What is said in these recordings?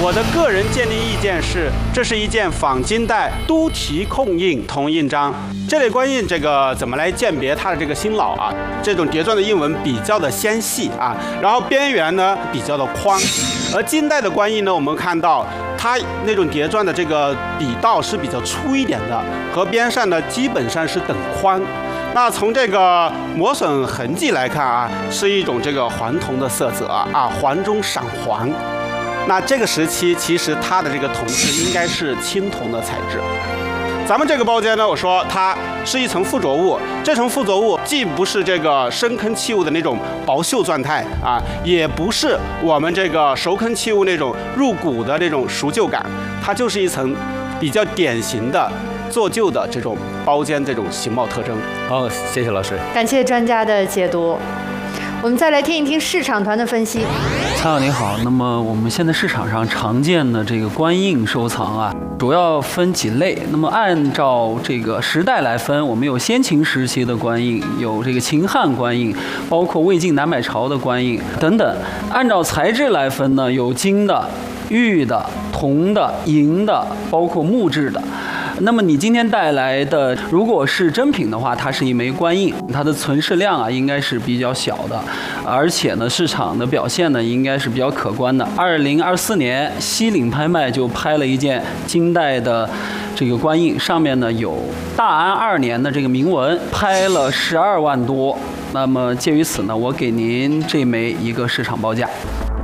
我的个人鉴定意见是，这是一件仿金代都题控印铜印章。这类官印怎么来鉴别它的这个新老啊？这种叠篆的印文比较的纤细啊，然后边缘呢比较的宽。而金代的官印呢，我们看到它那种叠篆的这个笔道是比较粗一点的，和边上呢基本上是等宽。那从这个磨损痕迹来看啊，是一种这个黄铜的色泽啊，黄中闪黄。那这个时期其实它的这个铜质应该是青铜的材质。咱们这个包间呢，我说它是一层附着物，这层附着物既不是这个深坑器物的那种薄锈状态啊，也不是我们这个熟坑器物那种入骨的那种熟旧感，它就是一层比较典型的做旧的这种包间这种形貌特征。 好，谢谢老师， 感谢专家的解读。我们再来听一听市场团的分析。 蔡老您好，那么我们现在市场上常见的这个官印收藏啊，主要分几类。那么按照这个时代来分，我们有先秦时期的官印，有这个秦汉官印，包括魏晋南北朝的官印等等。按照材质来分呢，有金的、玉的、铜的、银的，包括木质的。那么你今天带来的，如果是真品的话，它是一枚官印，它的存世量应该是比较小的，而且呢，市场的表现呢，应该是比较可观的。2024年西岭拍卖就拍了一件金代的这个官印，上面呢有大安2年的这个铭文，拍了12万多。那么介于此呢，我给您这枚一个市场报价。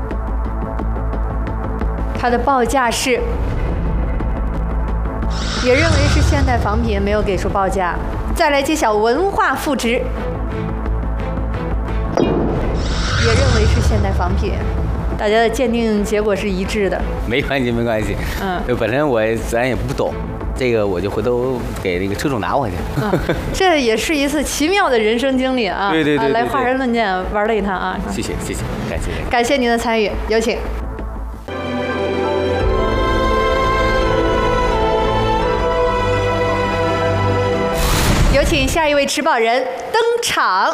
它的报价是。也认为是现代仿品，没有给出报价。再来揭晓文化赋值，也认为是现代仿品。大家的鉴定结果是一致的。 没关系，没关系。本身咱也不懂，这个我就回头给那个车主拿回去。 这也是一次奇妙的人生经历啊！ 对， 来华人论剑玩了一趟啊！ 谢谢， 感谢您的参与，有请。有请下一位持宝人登场。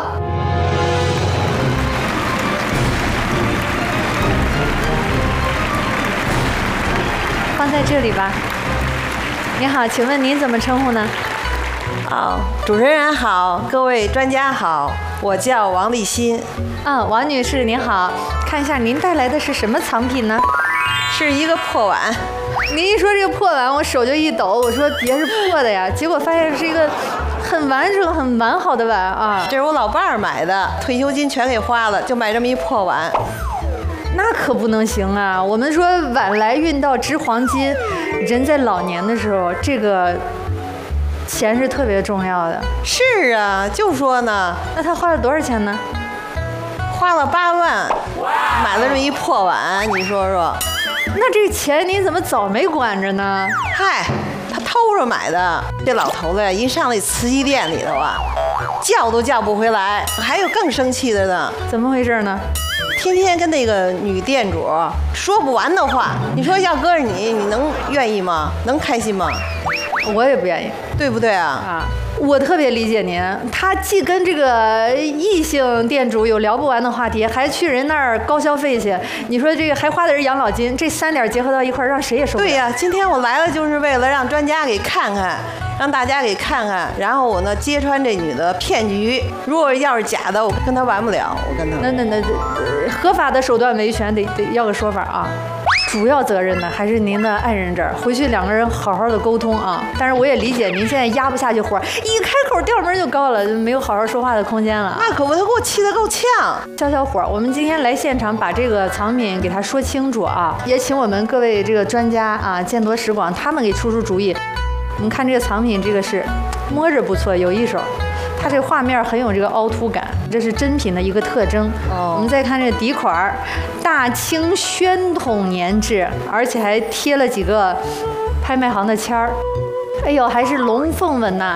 放在这里吧。你好，请问您怎么称呼呢？ 主持人好，各位专家好，我叫王立新。 王女士您好，看一下您带来的是什么藏品呢？ 是一个破碗。 您一说这个破碗，我手就一抖，我说别是破的呀，结果发现是一个很完整、很完好的碗啊！ 这是我老伴儿买的，退休金全给花了，就买这么一破碗。 那可不能行啊！我们说晚来运到值黄金，人在老年的时候，这个钱是特别重要的。 是啊，就说呢。 那他花了多少钱呢？ 花了8万，买了这么一破碗，你说说。 那这个钱你怎么早没管着呢？ 嗨，他偷着买的。这老头子呀，一上那瓷器店里头啊，叫都叫不回来。还有更生气的呢。 怎么回事呢？ 天天跟那个女店主说不完的话。你说要搁着你能愿意吗？能开心吗？ 我也不愿意， 对不对啊？ 我特别理解您，他既跟这个异性店主有聊不完的话题，还去人那儿高消费去。你说这个还花的人养老金，这3点结合到一块儿，让谁也受不了。 对呀，今天我来了就是为了让专家给看看，让大家给看看，然后我呢揭穿这女的骗局。如果要是假的，我跟她玩不了，我跟她。 那合法的手段维权得要个说法啊。主要责任呢还是您的爱人这儿，回去2个人好好的沟通啊。但是我也理解您现在压不下去火，一开口调门就高了，就没有好好说话的空间了。 那可不，他给我气得够呛。 消火，我们今天来现场把这个藏品给他说清楚啊，也请我们各位这个专家啊，见多识广，他们给出主意。我们看这个藏品，这个是摸着不错，有一手。它这个画面很有这个凹凸感，这是真品的一个特征。我们再看这个底款，大清宣统年制，而且还贴了几个拍卖行的签儿。哎呦，还是龙凤纹呐！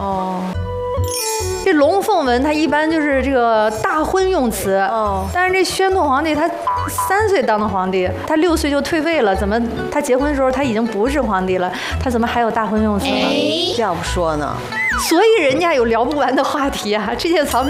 这龙凤纹它一般就是这个大婚用词。但是这宣统皇帝他3岁当的皇帝，他6岁就退位了，怎么他结婚的时候他已经不是皇帝了，他怎么还有大婚用词呢？ 这样不说呢？ 所以人家有聊不完的话题啊！这件藏品